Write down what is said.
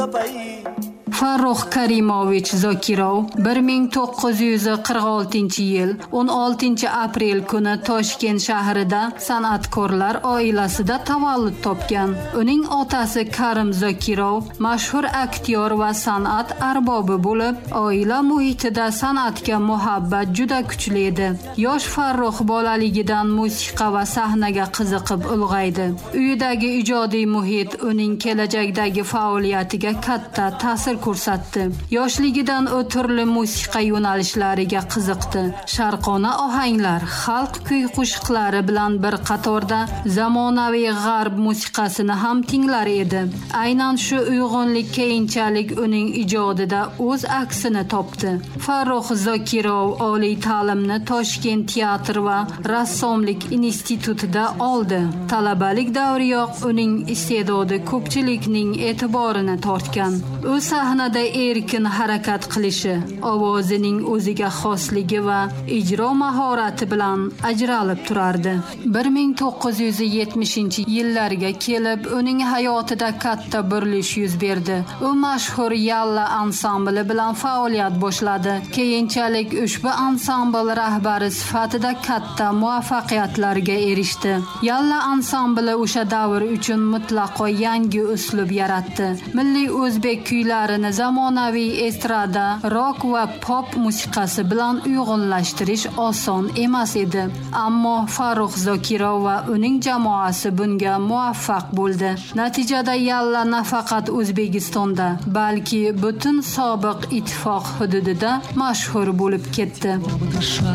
Farruh Karimovich Zokirov 1946-yil 16-aprel kuni Toshkent shahrida san'atkorlar oilasida tavallud topgan. Uning otasi Karim Zokirov mashhur aktyor va san'at arbobi bo'lib, oila muhitida san'atga muhabbat juda kuchli edi. Yosh Farruh bolaligidan musiqa va sahnaga qiziqib ulg'aydi. Uyidagi ijodiy muhit uning kelajakdagi faoliyatiga katta ta'sir ko'rsatdi. Yoshligidan u turli musiqa yo'nalishlariga qiziqdi. Sharqona ohanglar, xalq kuy-qo'shiqlari bilan bir qatorda zamonaviy g'arb musiqasini ham tinglar edi. Aynan shu uyg'unlik keyinchalik uning ijodida o'z aksini topdi. Farruh Zokirov oliy ta'limni Toshkent teatr va rassomlik institutida oldi. Talabalik davriyoq uning iste'dodi ko'pchilikning e'tiborini tortgan. U sahnada erkin harakat qilishi, ovozining o'ziga xosligi va ijro mahorati bilan ajralib turardi. 1970-yillarga kelib uning hayotida katta burilish yuz berdi. U mashhur Yalla ansambli bilan faoliyat boshladi. Keyinchalik ushbu ansambl rahbari sifatida katta muvaffaqiyatlarga erishdi. Yalla ansambli o'sha davr uchun mutlaqo yangi uslub yaratdi. Milliy o'zbek kuylarini zamonaviy estrada, rock va pop musiqasi bilan uyg'unlashtirish oson emas edi. Ammo Farruh Zokirov va uning jamoasi bunga muvaffaq bo'ldi. Natijada Yalla nafaqat O'zbekistonda, balki butun sobiq ittifoq hududida mashhur bo'lib ketdi.